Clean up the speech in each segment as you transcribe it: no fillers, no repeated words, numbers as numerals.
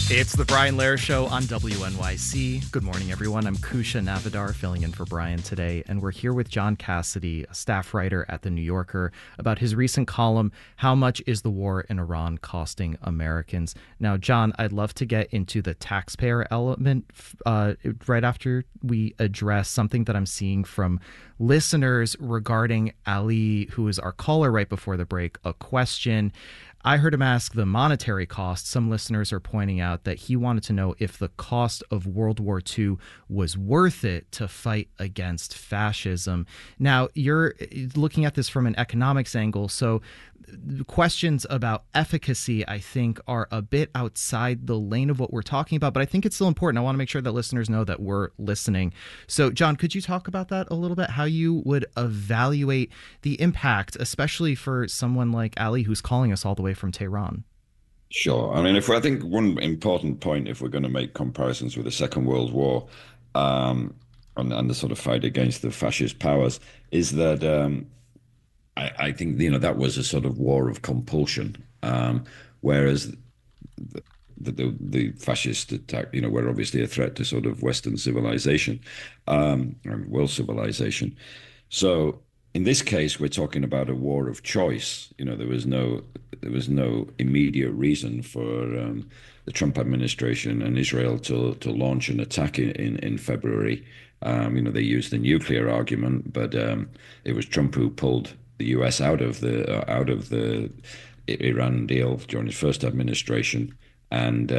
It's the Brian Lehrer Show on WNYC. Good morning, everyone. I'm Kusha Navidar, filling in for Brian today, and we're here with John Cassidy, a staff writer at The New Yorker, about his recent column, How Much is the War in Iran Costing Americans? Now, John, I'd love to get into the taxpayer element right after we address something that I'm seeing from listeners regarding Ali, who is our caller right before the break, a question. I heard him ask the monetary cost. Some listeners are pointing out that he wanted to know if the cost of World War II was worth it to fight against fascism. Now, you're looking at this from an economics angle, so questions about efficacy, I think, are a bit outside the lane of what we're talking about, but I think it's still important. I want to make sure that listeners know that we're listening. So, John, could you talk about that a little bit, how you would evaluate the impact, especially for someone like Ali, who's calling us all the way from Tehran? Sure. I mean, I think one important point, if we're going to make comparisons with the Second World War, and the sort of fight against the fascist powers, is that I think that was a sort of war of compulsion, whereas the fascist attack, were obviously a threat to sort of Western civilization, and world civilization. So in this case, we're talking about a war of choice. There was no immediate reason for the Trump administration and Israel to launch an attack in February. They used the nuclear argument, but it was Trump who pulled the U.S. out of the Iran deal during his first administration, and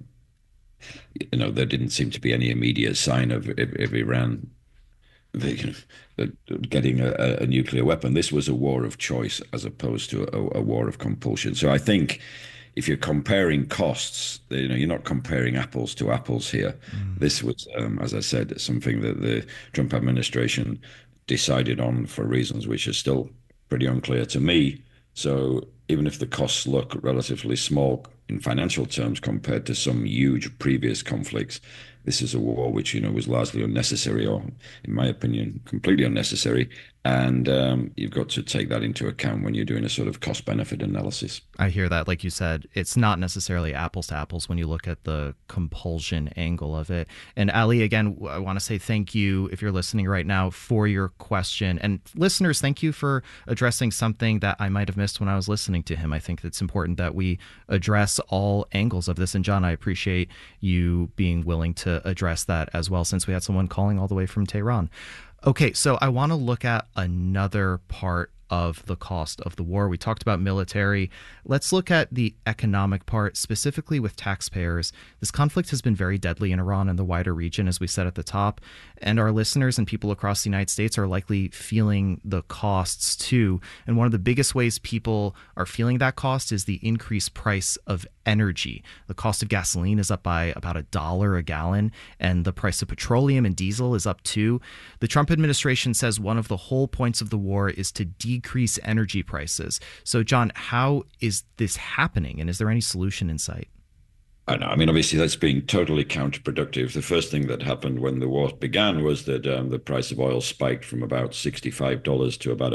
there didn't seem to be any immediate sign of Iran the, getting a nuclear weapon. This was a war of choice as opposed to a war of compulsion. So I think if you're comparing costs, you're not comparing apples to apples here. This was, as I said, something that the Trump administration decided on for reasons which are still pretty unclear to me. So even if the costs look relatively small in financial terms compared to some huge previous conflicts, this is a war which was largely unnecessary, or in my opinion, completely unnecessary. And you've got to take that into account when you're doing a sort of cost benefit analysis. I hear that. Like you said, it's not necessarily apples to apples when you look at the compulsion angle of it. And Ali, again, I want to say thank you, if you're listening right now, for your question. And listeners, thank you for addressing something that I might have missed when I was listening to him. I think it's important that we address all angles of this. And John, I appreciate you being willing to address that as well, since we had someone calling all the way from Tehran. Okay, so I want to look at another part of the cost of the war. We talked about military. Let's look at the economic part, specifically with taxpayers. This conflict has been very deadly in Iran and the wider region, as we said at the top, and our listeners and people across the United States are likely feeling the costs too. And one of the biggest ways people are feeling that cost is the increased price of energy. The cost of gasoline is up by about $1 a gallon, and the price of petroleum and diesel is up too. The Trump administration says one of the whole points of the war is to decrease energy prices. So, John, how is this happening, and is there any solution in sight? I know. I mean, obviously, that's being totally counterproductive. The first thing that happened when the war began was that the price of oil spiked from about $65 to about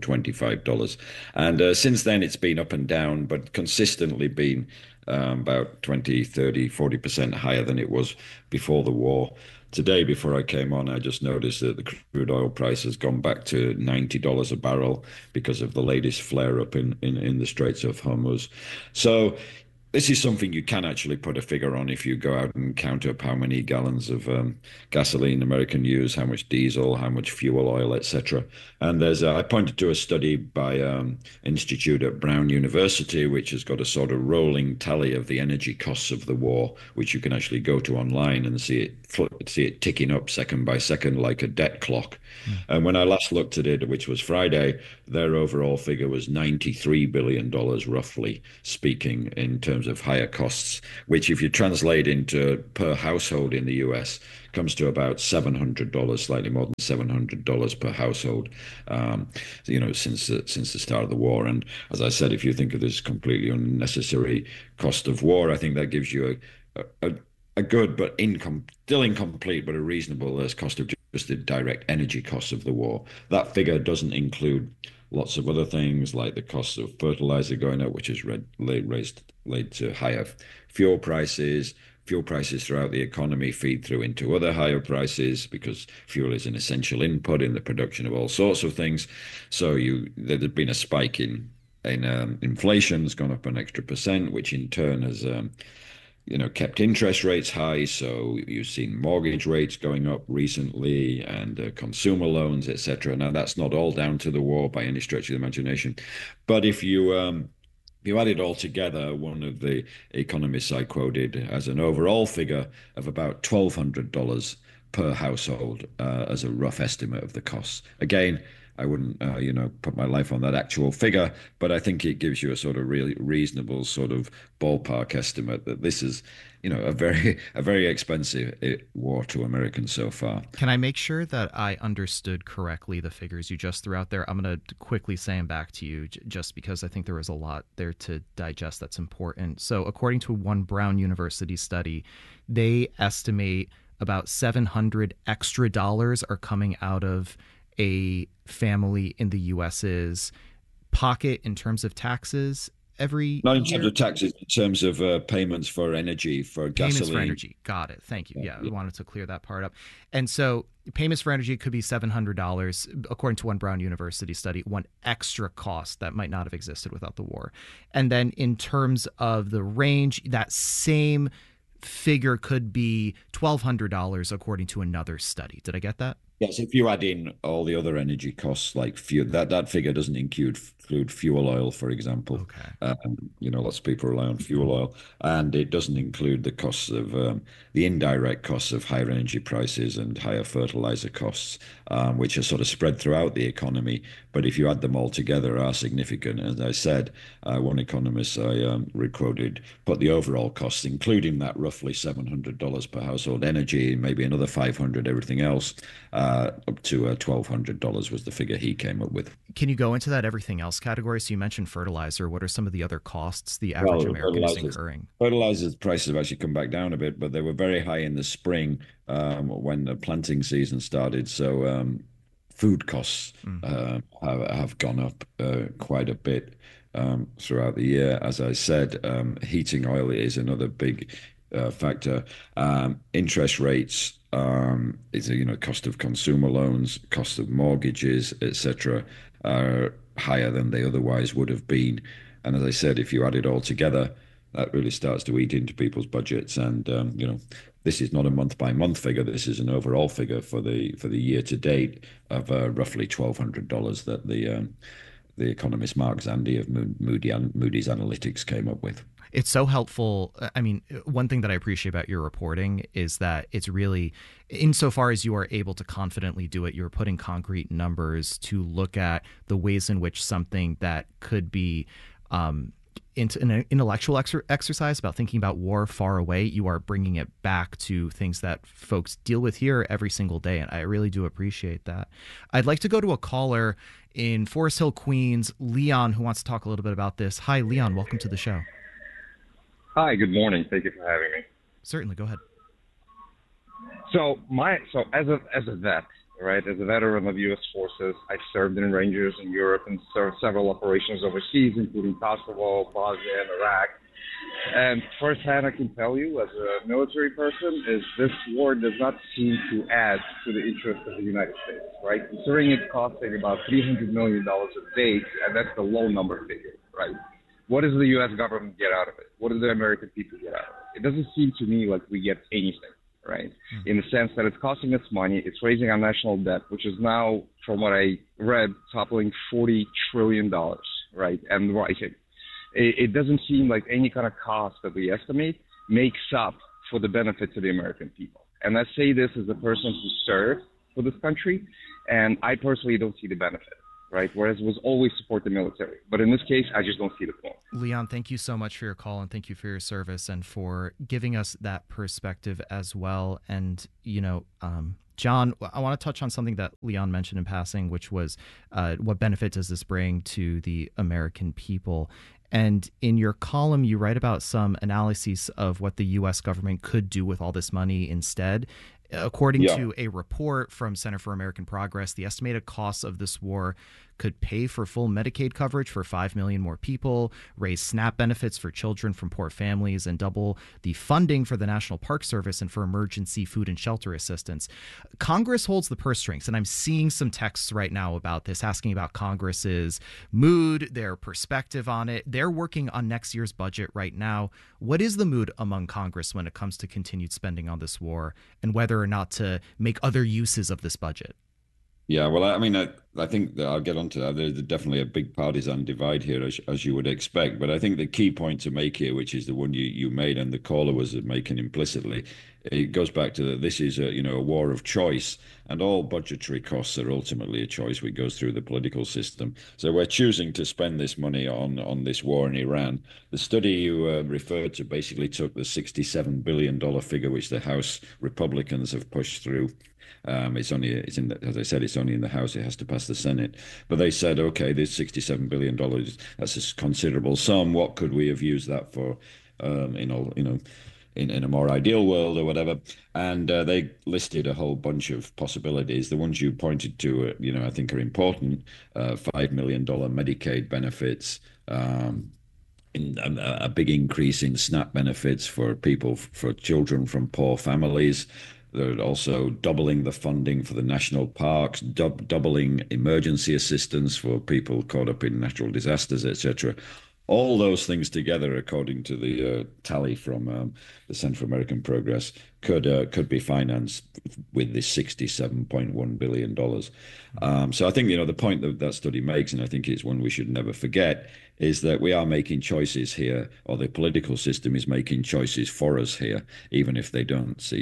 $125. And since then, it's been up and down, but consistently been about 20, 30, 40% higher than it was before the war. Today, before I came on, I just noticed that the crude oil price has gone back to $90 a barrel because of the latest flare up in the Straits of Hormuz. So this is something you can actually put a figure on if you go out and count up how many gallons of gasoline American use, how much diesel, how much fuel oil, etc. And I pointed to a study by Institute at Brown University, which has got a sort of rolling tally of the energy costs of the war, which you can actually go to online and see it ticking up second by second like a debt clock. And when I last looked at it, which was Friday, their overall figure was $93 billion, roughly speaking, in terms of higher costs, which if you translate into per household in the US, comes to about $700, slightly more than $700 per household, since the start of the war. And as I said, if you think of this completely unnecessary cost of war, I think that gives you a good but still incomplete but a reasonable cost of just the direct energy costs of the war. That figure doesn't include lots of other things like the cost of fertilizer going up, which has led to higher fuel prices. Fuel prices throughout the economy feed through into other higher prices because fuel is an essential input in the production of all sorts of things. So there's been a spike in inflation has gone up an extra percent, which in turn has kept interest rates high. So you've seen mortgage rates going up recently and consumer loans, etc. Now that's not all down to the war by any stretch of the imagination, but if you add it all together, one of the economists I quoted as an overall figure of about $1,200 per household as a rough estimate of the costs. Again, I wouldn't, put my life on that actual figure, but I think it gives you a sort of really reasonable sort of ballpark estimate that this is, a very expensive war to Americans so far. Can I make sure that I understood correctly the figures you just threw out there? I'm going to quickly say them back to you just because I think there was a lot there to digest that's important. So according to one Brown University study, they estimate about $700 extra are coming out of a family in the US's pocket in terms of taxes every Not in terms year. of taxes, in terms of payments for energy, for Payments for gasoline. energy. Got it. Thank you. Yeah, I Yeah. wanted to clear that part up. And so payments for energy could be $700, according to one Brown University study, one extra cost that might not have existed without the war. And then in terms of the range, that same figure could be $1,200, according to another study. Did I get that? Yes, if you add in all the other energy costs like fuel, that figure doesn't include fuel oil, for example. Okay. Lots of people rely on fuel oil, and it doesn't include the costs of the indirect costs of higher energy prices and higher fertilizer costs, which are sort of spread throughout the economy. But if you add them all together, are significant. As I said, one economist I requoted put the overall costs, including that roughly $700 per household energy, maybe another 500 everything else. Up to $1,200 was the figure he came up with. Can you go into that everything else category? So you mentioned fertilizer. What are some of the other costs the average Well, American is incurring? fertilizers prices have actually come back down a bit, but they were very high in the spring when the planting season started. So food costs have gone up quite a bit throughout the year. As I said, heating oil is another big factor. Interest rates is cost of consumer loans, cost of mortgages, etc., are higher than they otherwise would have been. And as I said, if you add it all together, that really starts to eat into people's budgets. And this is not a month by month figure. This is an overall figure for the year to date of roughly $1,200 that the economist Mark Zandi of Moody's Analytics came up with. It's so helpful. I mean, one thing that I appreciate about your reporting is that it's really, insofar as you are able to confidently do it, you're putting concrete numbers to look at the ways in which something that could be into an intellectual exercise about thinking about war far away, you are bringing it back to things that folks deal with here every single day. And I really do appreciate that. I'd like to go to a caller in Forest Hill, Queens, Leon, who wants to talk a little bit about this. Hi, Leon. Welcome to the show. Hi, good morning. Thank you for having me. Certainly, go ahead. So as a vet, right, as a veteran of U.S. forces, I served in Rangers in Europe and served several operations overseas, including Kosovo, Bosnia, and Iraq. And firsthand, I can tell you, as a military person, is this war does not seem to add to the interest of the United States, right? Considering it's costing about $300 million a day, and that's the low number figure, right? What does the U.S. government get out of it? What do the American people get out of it? It doesn't seem to me like we get anything, right? In the sense that it's costing us money, it's raising our national debt, which is now, from what I read, toppling $40 trillion, right? And rising. It doesn't seem like any kind of cost that we estimate makes up for the benefit to the American people. And I say this as a person who served for this country, and I personally don't see the benefit. Right, whereas it was always support the military. But in this case, I just don't see the point. Leon, thank you so much for your call and thank you for your service and for giving us that perspective as well. And, John, I want to touch on something that Leon mentioned in passing, which was what benefit does this bring to the American people? And in your column, you write about some analyses of what the U.S. government could do with all this money instead. According to a report from Center for American Progress, the estimated costs of this war could pay for full Medicaid coverage for 5 million more people, raise SNAP benefits for children from poor families, and double the funding for the National Park Service and for emergency food and shelter assistance. Congress holds the purse strings, and I'm seeing some texts right now about this, asking about Congress's mood, their perspective on it. They're working on next year's budget right now. What is the mood among Congress when it comes to continued spending on this war and whether or not to make other uses of this budget? Yeah, well, I mean, I think that I'll get onto that. There's definitely a big partisan divide here, as you would expect. But I think the key point to make here, which is the one you made and the caller was making implicitly, it goes back to that this is a war of choice, and all budgetary costs are ultimately a choice which goes through the political system. So we're choosing to spend this money on this war in Iran. The study you referred to basically took the $67 billion figure which the House Republicans have pushed through. As I said, it's only in the House. It has to pass the Senate. But they said, okay, this $67 billion, that's a considerable sum. What could we have used that for? In a more ideal world or whatever. And they listed a whole bunch of possibilities. The ones you pointed to, I think are important. $5 million Medicaid benefits. In a big increase in SNAP benefits for children from poor families. They're also doubling the funding for the national parks, doubling emergency assistance for people caught up in natural disasters, etc. All those things together, according to the tally from the Central American Progress, could be financed with this $67.1 billion. So I think, the point that study makes, and I think it's one we should never forget, is that we are making choices here, or the political system is making choices for us here, even if they don't. So,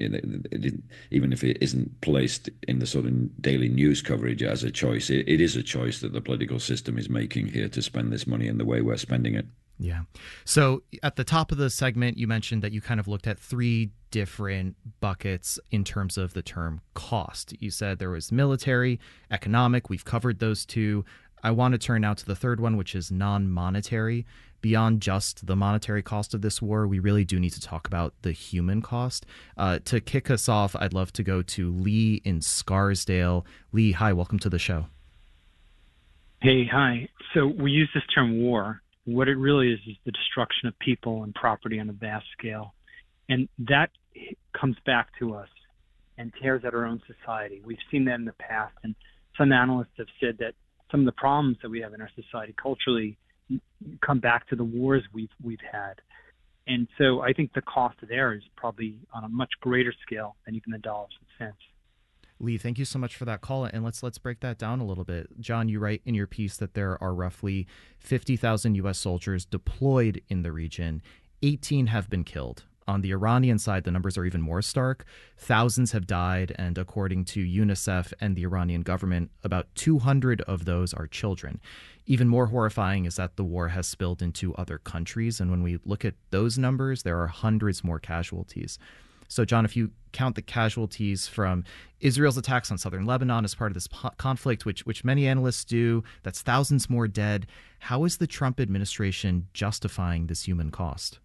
even if it isn't placed in the sort of daily news coverage as a choice, it is a choice that the political system is making here to spend this money in the way we're spending it. Yeah. So at the top of the segment, you mentioned that you kind of looked at three different buckets in terms of the term cost. You said there was military, economic. We've covered those two. I want to turn now to the third one, which is non-monetary. Beyond just the monetary cost of this war, we really do need to talk about the human cost. To kick us off, I'd love to go to Lee in Scarsdale. Lee, hi, welcome to the show. Hey, hi. So we use this term war. What it really is the destruction of people and property on a vast scale. And that comes back to us and tears at our own society. We've seen that in the past, and some analysts have said that some of the problems that we have in our society culturally come back to the wars we've had. And so I think the cost there is probably on a much greater scale than even the dollars and cents. Lee, thank you so much for that call. And let's break that down a little bit. John, you write in your piece that there are roughly 50,000 U.S. soldiers deployed in the region. 18 have been killed. On the Iranian side, the numbers are even more stark. Thousands have died, and according to UNICEF and the Iranian government, about 200 of those are children. Even more horrifying is that the war has spilled into other countries, and when we look at those numbers, there are hundreds more casualties. So, John, if you count the casualties from Israel's attacks on southern Lebanon as part of this conflict, which many analysts do, that's thousands more dead. How is the Trump administration justifying this human cost?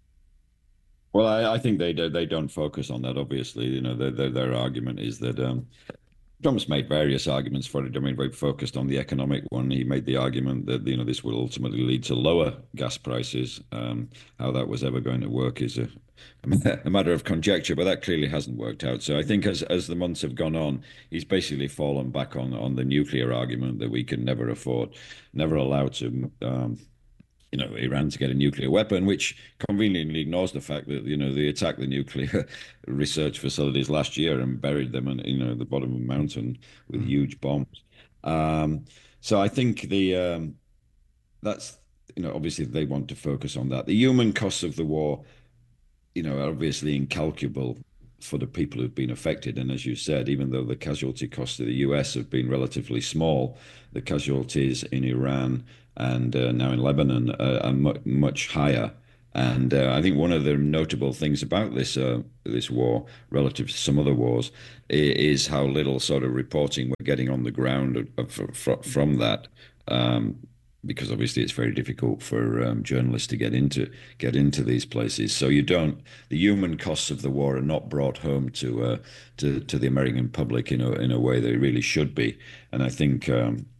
Well, I think they don't focus on that. Obviously, their argument is that Trump's made various arguments for it. I mean, very focused on the economic one. He made the argument that this will ultimately lead to lower gas prices. How that was ever going to work is a matter of conjecture, but that clearly hasn't worked out. So I think as the months have gone on, he's basically fallen back on the nuclear argument that we can never afford, never allow to. Iran to get a nuclear weapon, which conveniently ignores the fact that, they attacked the nuclear research facilities last year and buried them in, the bottom of a mountain with huge bombs. So I think that's, obviously they want to focus on that. The human costs of the war, are obviously incalculable for the people who've been affected. And as you said, even though the casualty costs of the US have been relatively small, the casualties in Iran and now in Lebanon are much higher. And I think one of the notable things about this war, relative to some other wars, is how little sort of reporting we're getting on the ground from that. Because obviously it's very difficult for journalists to get into these places. So the human costs of the war are not brought home to the American public in a way they really should be. And I think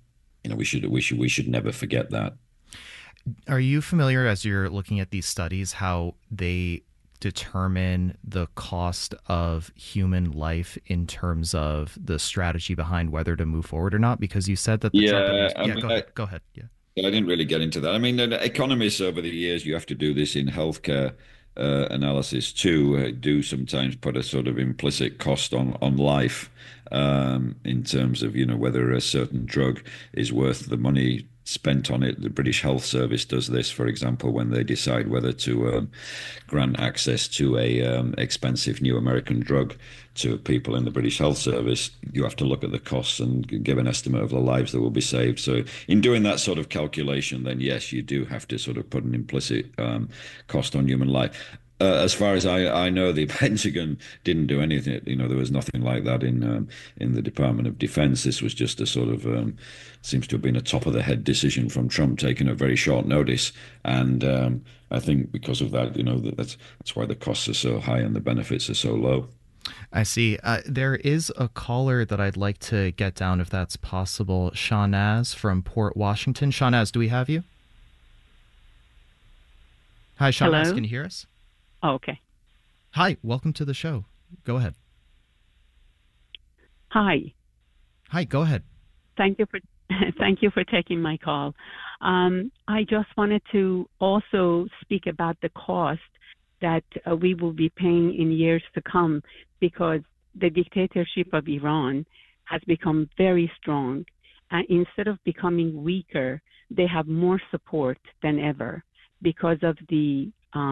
we should never forget that. Are you familiar, as you're looking at these studies, how they determine the cost of human life in terms of the strategy behind whether to move forward or not? Because you said that the Trump Yeah, administration. Yeah, go ahead. Go ahead. Yeah. I didn't really get into that. I mean, economists over the years, you have to do this in healthcare analysis too. Do sometimes put a sort of implicit cost on life in terms of whether a certain drug is worth the money spent on it. The British Health Service does this, for example, when they decide whether to grant access to a expensive new American drug to people in the British Health Service. You have to look at the costs and give an estimate of the lives that will be saved. So in doing that sort of calculation, then yes, you do have to sort of put an implicit cost on human life. As far as I know, the Pentagon didn't do anything. There was nothing like that in the Department of Defense. This was just a sort of seems to have been a top of the head decision from Trump, taken at very short notice. And I think because of that, that's why the costs are so high and the benefits are so low. I see. There is a caller that I'd like to get down, if that's possible. Shahnaz from Port Washington. Shahnaz, do we have you? Hi, Shahnaz. Hello? Can you hear us? Oh, okay. Hi, welcome to the show. Go ahead. Hi. Hi, go ahead. Thank you for taking my call. I just wanted to also speak about the cost that we will be paying in years to come, because the dictatorship of Iran has become very strong. And instead of becoming weaker, they have more support than ever because of the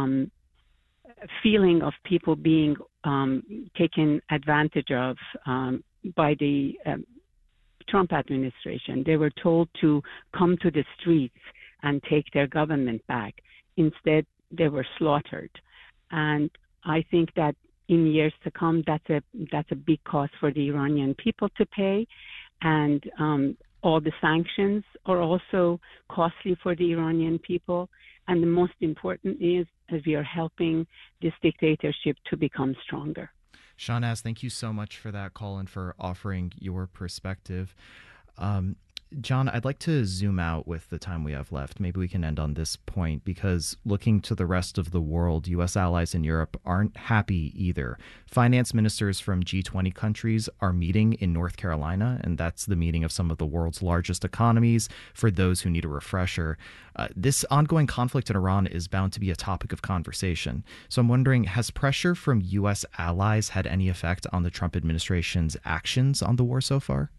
feeling of people being taken advantage of by the Trump administration. They were told to come to the streets and take their government back. Instead, they were slaughtered. And I think that in years to come, that's a big cost for the Iranian people to pay. And all the sanctions are also costly for the Iranian people. And the most important is that we are helping this dictatorship to become stronger. Shahnaz, thank you so much for that call and for offering your perspective. John, I'd like to zoom out with the time we have left. Maybe we can end on this point, because looking to the rest of the world, U.S. allies in Europe aren't happy either. Finance ministers from G20 countries are meeting in North Carolina, and that's the meeting of some of the world's largest economies. For those who need a refresher, this ongoing conflict in Iran is bound to be a topic of conversation. So I'm wondering, has pressure from U.S. allies had any effect on the Trump administration's actions on the war so far?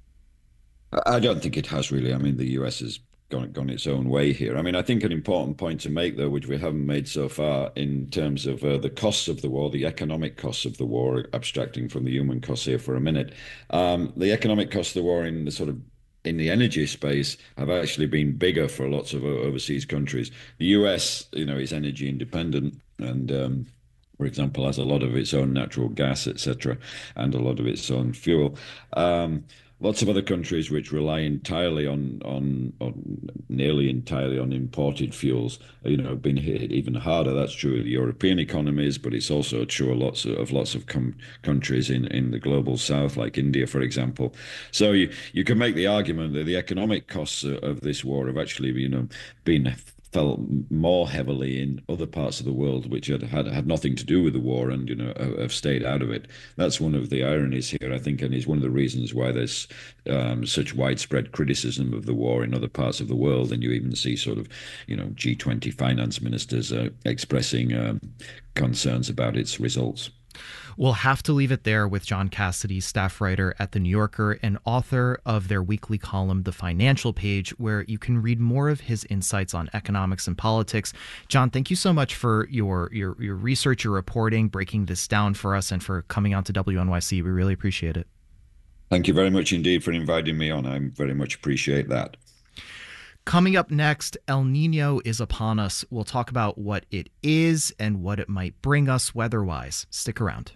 I don't think it has really. I mean, the US has gone its own way here. I mean, I think an important point to make, though, which we haven't made so far, in terms of the costs of the war, the economic costs of the war, abstracting from the human costs here for a minute, the economic costs of the war in the energy space have actually been bigger for lots of overseas countries. The US, is energy independent and for example, has a lot of its own natural gas, etc., and a lot of its own fuel. Lots of other countries which rely entirely on nearly entirely on imported fuels, have been hit even harder. That's true of the European economies, but it's also true of lots of countries in the global south, like India, for example. So you can make the argument that the economic costs of this war have actually, been felt more heavily in other parts of the world which had nothing to do with the war and have stayed out of it. That's one of the ironies here, I think, and is one of the reasons why there's such widespread criticism of the war in other parts of the world. And you even see sort of G20 finance ministers expressing concerns about its results. We'll have to leave it there with John Cassidy, staff writer at The New Yorker and author of their weekly column, The Financial Page, where you can read more of his insights on economics and politics. John, thank you so much for your research, your reporting, breaking this down for us, and for coming on to WNYC. We really appreciate it. Thank you very much indeed for inviting me on. I very much appreciate that. Coming up next, El Nino is upon us. We'll talk about what it is and what it might bring us weather-wise. Stick around.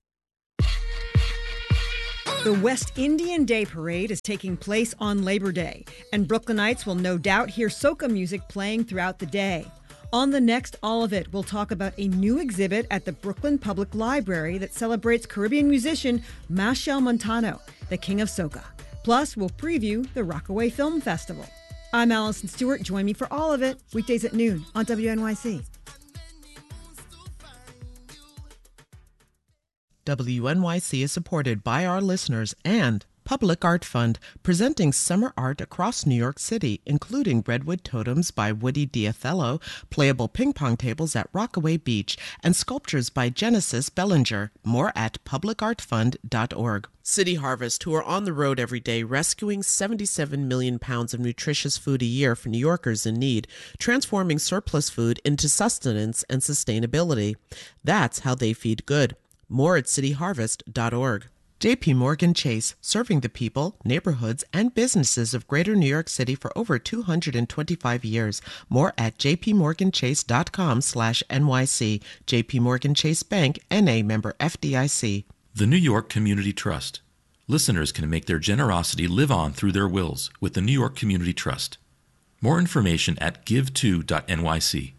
The West Indian Day Parade is taking place on Labor Day, and Brooklynites will no doubt hear soca music playing throughout the day. On the next All of It, we'll talk about a new exhibit at the Brooklyn Public Library that celebrates Caribbean musician Machel Montano, the king of soca. Plus, we'll preview the Rockaway Film Festival. I'm Allison Stewart. Join me for all of it, weekdays at noon on WNYC. WNYC is supported by our listeners and Public Art Fund, presenting summer art across New York City, including redwood totems by Woody Diathello, playable ping pong tables at Rockaway Beach, and sculptures by Genesis Bellinger. More at publicartfund.org. City Harvest, who are on the road every day rescuing 77 million pounds of nutritious food a year for New Yorkers in need, transforming surplus food into sustenance and sustainability. That's how they feed good. More at cityharvest.org. JP Morgan Chase, serving the people, neighborhoods, and businesses of Greater New York City for over 225 years. More at jpmorganchase.com/NYC. JP Morgan Chase Bank, N.A. member FDIC. The New York Community Trust. Listeners can make their generosity live on through their wills with the New York Community Trust. More information at give2.nyc.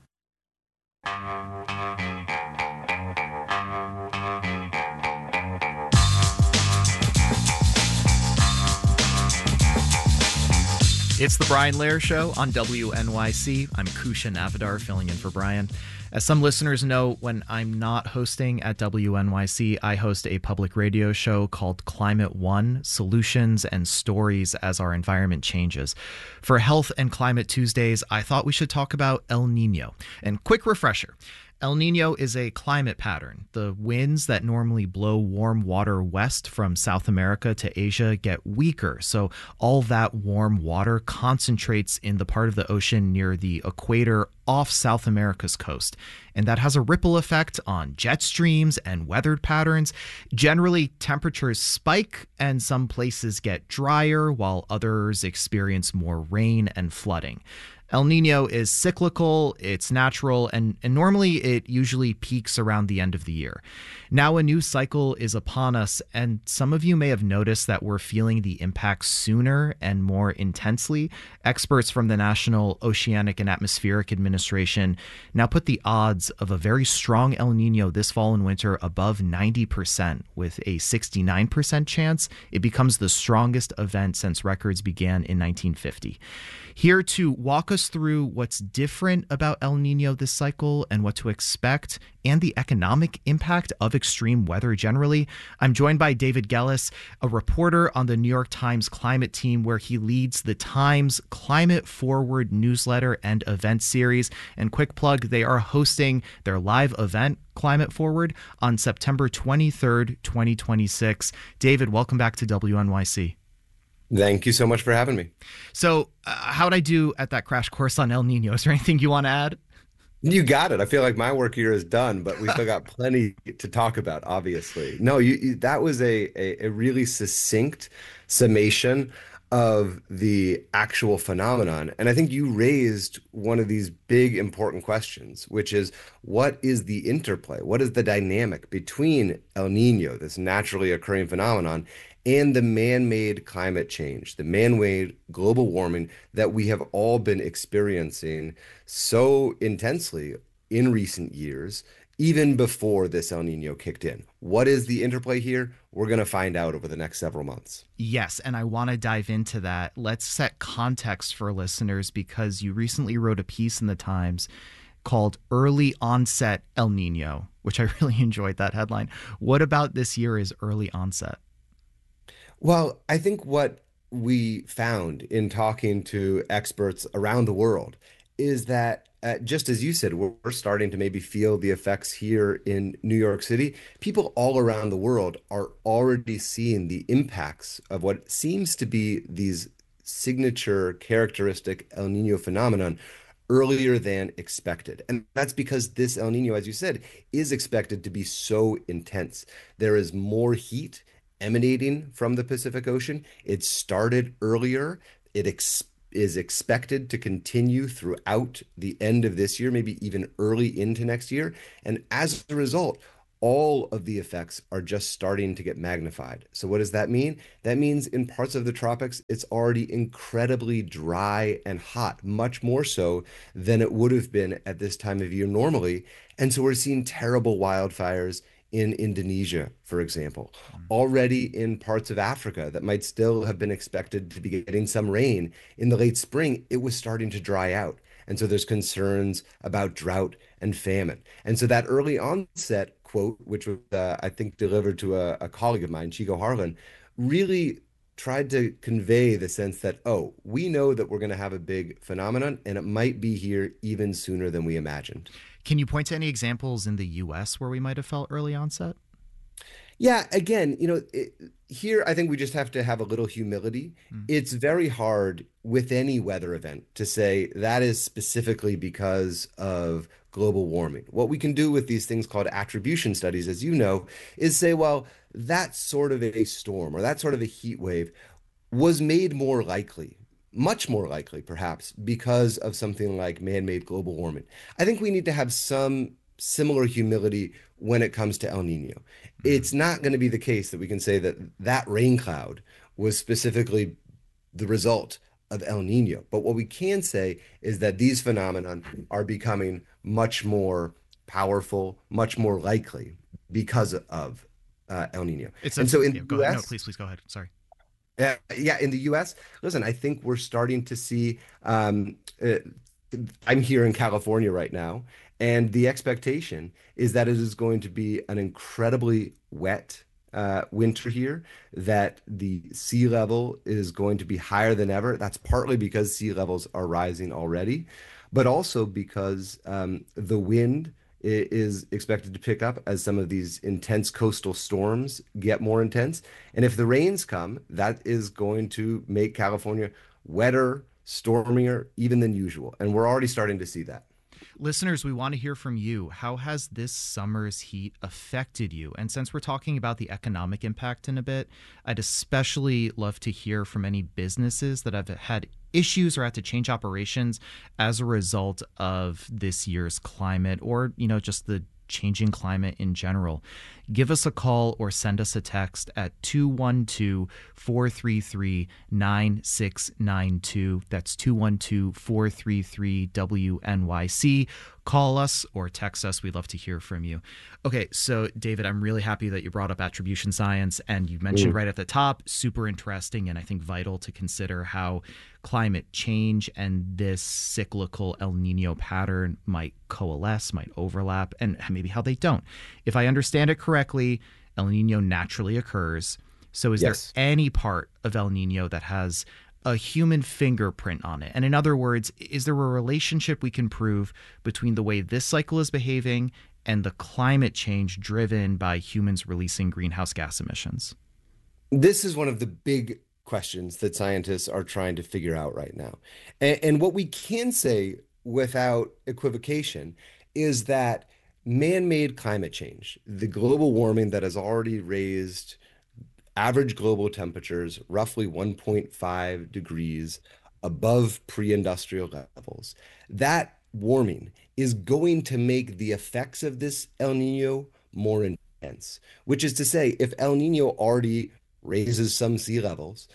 It's the Brian Lehrer Show on WNYC. I'm Kusha Navidar filling in for Brian. As some listeners know, when I'm not hosting at WNYC, I host a public radio show called Climate One, Solutions and Stories as Our Environment Changes. For Health and Climate Tuesdays, I thought we should talk about El Nino. And quick refresher. El Nino is a climate pattern. The winds that normally blow warm water west from South America to Asia get weaker. So all that warm water concentrates in the part of the ocean near the equator off South America's coast. And that has a ripple effect on jet streams and weather patterns. Generally, temperatures spike and some places get drier while others experience more rain and flooding. El Nino is cyclical, it's natural, and normally it usually peaks around the end of the year. Now a new cycle is upon us, and some of you may have noticed that we're feeling the impacts sooner and more intensely. Experts from the National Oceanic and Atmospheric Administration now put the odds of a very strong El Nino this fall and winter above 90%, with a 69% chance it becomes the strongest event since records began in 1950. Here to walk us through what's different about El Nino this cycle and what to expect and the economic impact of extreme weather generally, I'm joined by David Gellis, a reporter on the New York Times climate team where he leads the Times Climate Forward newsletter and event series. And quick plug, they are hosting their live event, Climate Forward, on September 23rd, 2026. David, welcome back to WNYC. Thank you so much for having me. So how'd I do at that crash course on El Nino? Is there anything you want to add? You got it. I feel like my work here is done, but we still got plenty to talk about, obviously. No, that was a really succinct summation of the actual phenomenon. And I think you raised one of these big, important questions, which is, what is the interplay? What is the dynamic between El Nino, this naturally occurring phenomenon, and the man-made climate change, the man-made global warming that we have all been experiencing so intensely in recent years, even before this El Nino kicked in? What is the interplay here? We're going to find out over the next several months. Yes, and I want to dive into that. Let's set context for listeners, because you recently wrote a piece in the Times called Early Onset El Nino, which I really enjoyed that headline. What about this year is early onset? Well, I think what we found in talking to experts around the world is that, just as you said, we're starting to maybe feel the effects here in New York City. People all around the world are already seeing the impacts of what seems to be these signature characteristic El Nino phenomenon earlier than expected. And that's because this El Nino, as you said, is expected to be so intense. There is more heat emanating from the Pacific Ocean. It started earlier. It is expected to continue throughout the end of this year, maybe even early into next year. And as a result, all of the effects are just starting to get magnified. So what does that mean? That means in parts of the tropics, it's already incredibly dry and hot, much more so than it would have been at this time of year normally. And so we're seeing terrible wildfires in Indonesia, for example, already in parts of Africa that might still have been expected to be getting some rain in the late spring, it was starting to dry out. And so there's concerns about drought and famine. And so that early onset quote, which was, I think, delivered to a colleague of mine, Chico Harlan, really tried to convey the sense that, oh, we know that we're going to have a big phenomenon and it might be here even sooner than we imagined. Can you point to any examples in the US where we might have felt early onset? Yeah, again, here I think we just have to have a little humility. It's very hard with any weather event to say that is specifically because of global warming. What we can do with these things called attribution studies, as you know, is say, well, that sort of a storm or that sort of a heat wave was made more likely, much more likely, perhaps, because of something like man-made global warming. I think we need to have some similar humility when it comes to El Nino. It's not going to be the case that we can say that that rain cloud was specifically the result of El Nino. But what we can say is that these phenomena are becoming much more powerful, much more likely because of El Nino. And so in the go ahead. US, No, please go ahead. Sorry. yeah, in the US, listen, I think we're starting to see, I'm here in California right now, and the expectation is that it is going to be an incredibly wet winter here, that the sea level is going to be higher than ever. That's partly because sea levels are rising already, but also because the wind is expected to pick up as some of these intense coastal storms get more intense. And if the rains come, that is going to make California wetter, stormier, even than usual. And we're already starting to see that. Listeners, we want to hear from you. How has this summer's heat affected you? And since we're talking about the economic impact in a bit, I'd especially love to hear from any businesses that have had issues or had to change operations as a result of this year's climate, or, just the changing climate in general. Give us a call or send us a text at 212-433-9692. That's 212-433-WNYC. Call us or text us. We'd love to hear from you. Okay, so David, I'm really happy that you brought up attribution science, and you mentioned right at the top, super interesting and I think vital to consider how climate change and this cyclical El Nino pattern might coalesce, might overlap, and maybe how they don't. If I understand it correctly, El Nino naturally occurs. So is there any part of El Nino that has a human fingerprint on it? And in other words, is there a relationship we can prove between the way this cycle is behaving and the climate change driven by humans releasing greenhouse gas emissions? This is one of the big questions that scientists are trying to figure out right now. And what we can say without equivocation is that man-made climate change, the global warming that has already raised average global temperatures roughly 1.5 degrees above pre-industrial levels, that warming is going to make the effects of this El Nino more intense, which is to say, if El Nino already raises some sea levels,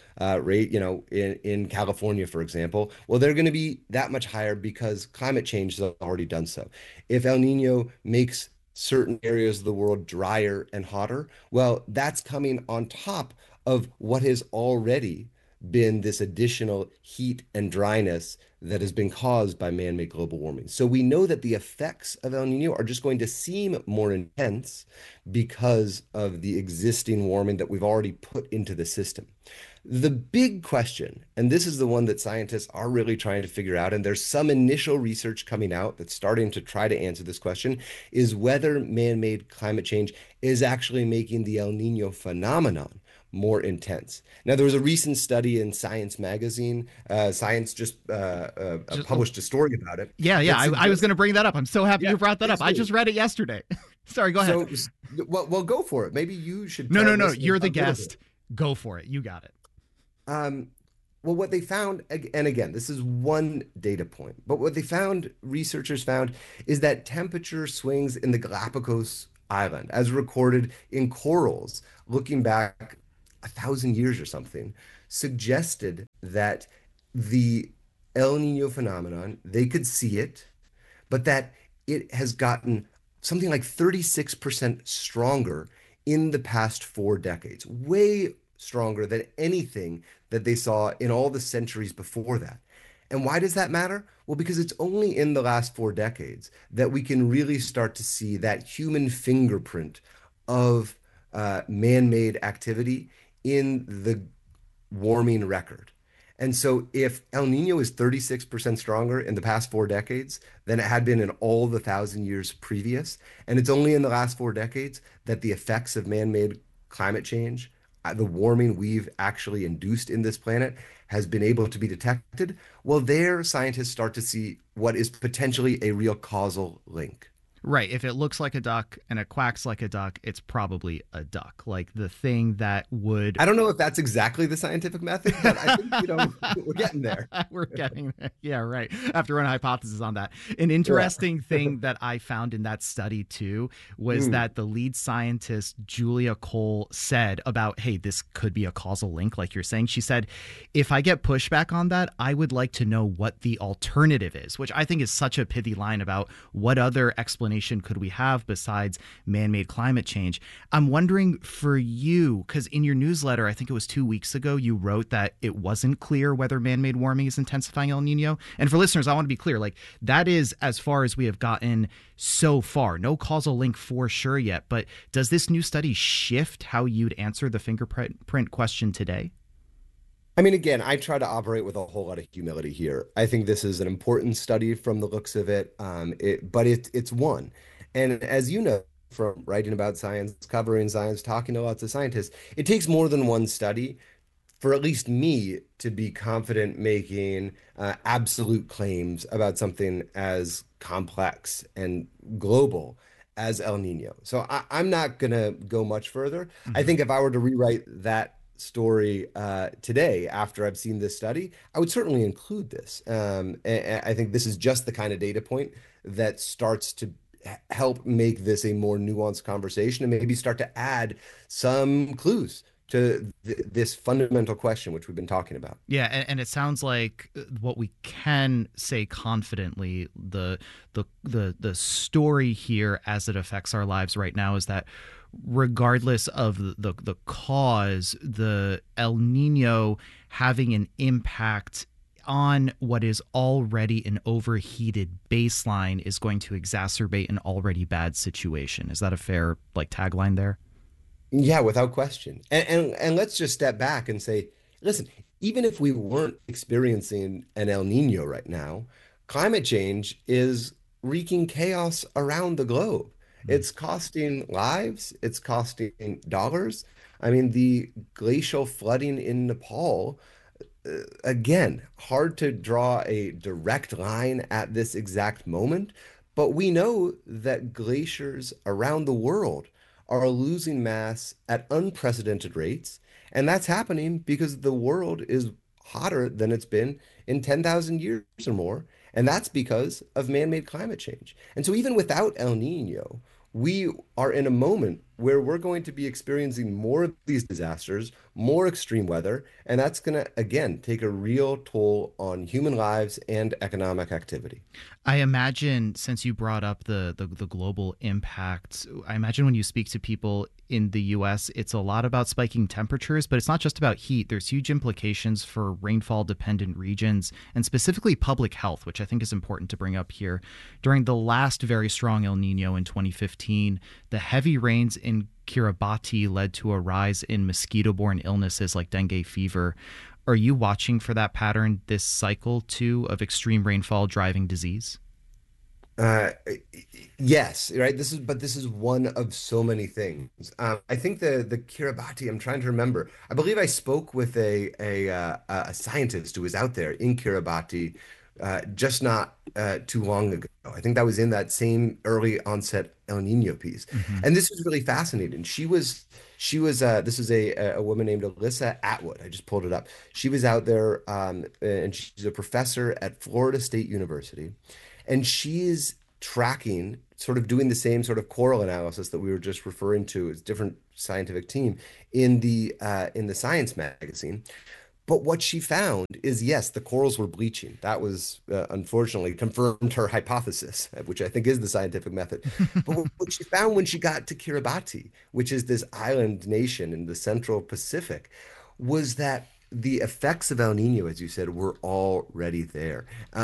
in California, for example, well, they're going to be that much higher because climate change has already done so. If El Nino makes certain areas of the world drier and hotter, well, that's coming on top of what has already been this additional heat and dryness that has been caused by man-made global warming. So we know that the effects of El Nino are just going to seem more intense because of the existing warming that we've already put into the system. The big question, and this is the one that scientists are really trying to figure out, and there's some initial research coming out that's starting to try to answer this question, is whether man-made climate change is actually making the El Nino phenomenon more intense. Now, there was a recent study in Science magazine. Science just published a story about it. Yeah. I was going to bring that up. I'm so happy you brought that up. I just read it yesterday. Sorry, go ahead. Well, go for it. Maybe you should. No. You're the guest. Go for it. You got it. Well, what they found, and again, this is one data point, but what they found, researchers found, is that temperature swings in the Galapagos Island, as recorded in corals, looking back 1,000 years or something, suggested that the El Nino phenomenon, they could see it, but that it has gotten something like 36% stronger in the past 4 decades, way stronger than anything that they saw in all the centuries before that. And why does that matter? Well, because it's only in the last 4 decades that we can really start to see that human fingerprint of man-made activity in the warming record. And so if El Nino is 36% stronger in the past 4 decades than it had been in all the 1,000 years previous, and it's only in the last 4 decades that the effects of man-made climate change, the warming we've actually induced in this planet, has been able to be detected, well, there scientists start to see what is potentially a real causal link. Right. If it looks like a duck and it quacks like a duck, it's probably a duck. Like the thing that would. I don't know if that's exactly the scientific method, but I think, we're getting there. We're getting there. Yeah, right. I have to run a hypothesis on that. An interesting thing that I found in that study, too, was that the lead scientist, Julia Cole, said about, hey, this could be a causal link, like you're saying. She said, if I get pushback on that, I would like to know what the alternative is, which I think is such a pithy line about what other explanation could we have besides man-made climate change. I'm wondering for you, because in your newsletter, I think it was 2 weeks ago, you wrote that it wasn't clear whether man-made warming is intensifying El Nino. And for listeners, I want to be clear, like that is as far as we have gotten so far. No causal link for sure yet. But does this new study shift how you'd answer the fingerprint question today? I mean, again, I try to operate with a whole lot of humility here. I think this is an important study from the looks of it, but it's one. And as you know from writing about science, covering science, talking to lots of scientists, it takes more than one study for at least me to be confident making absolute claims about something as complex and global as El Nino. So I'm not going to go much further. I think if I were to rewrite that story today after I've seen this study, I would certainly include this. And I think this is just the kind of data point that starts to help make this a more nuanced conversation and maybe start to add some clues to this fundamental question which we've been talking about. Yeah, and it sounds like what we can say confidently, the story here as it affects our lives right now is that regardless of the cause, the El Nino having an impact on what is already an overheated baseline is going to exacerbate an already bad situation. Is that a fair tagline there? Yeah, without question. And let's just step back and say, listen, even if we weren't experiencing an El Nino right now, climate change is wreaking chaos around the globe. It's costing lives. It's costing dollars. I mean, the glacial flooding in Nepal, again, hard to draw a direct line at this exact moment, but we know that glaciers around the world are losing mass at unprecedented rates. And that's happening because the world is hotter than it's been in 10,000 years or more. And that's because of man-made climate change. And so even without El Nino, we are in a moment where we're going to be experiencing more of these disasters, more extreme weather, and that's going to, again, take a real toll on human lives and economic activity. I imagine, since you brought up the global impact, I imagine when you speak to people in the U.S., it's a lot about spiking temperatures, but it's not just about heat. There's huge implications for rainfall-dependent regions and specifically public health, which I think is important to bring up here. During the last very strong El Nino in 2015, the heavy rains in Kiribati led to a rise in mosquito-borne illnesses like dengue fever. Are you watching for that pattern this cycle, too, of extreme rainfall driving disease? Yes, right. This is one of so many things. I think the Kiribati, I'm trying to remember. I believe I spoke with a scientist who was out there in Kiribati just not too long ago. I think that was in that same early onset El Nino piece. And this was really fascinating. She was this is a woman named Alyssa Atwood. I just pulled it up. She was out there and she's a professor at Florida State University. And she's tracking, sort of doing the same sort of coral analysis that we were just referring to as different scientific team in the Science magazine. But what she found is, yes, the corals were bleaching. That was unfortunately confirmed her hypothesis, which I think is the scientific method. But what she found when she got to Kiribati, which is this island nation in the Central Pacific, was that the effects of El Nino, as you said, were already there.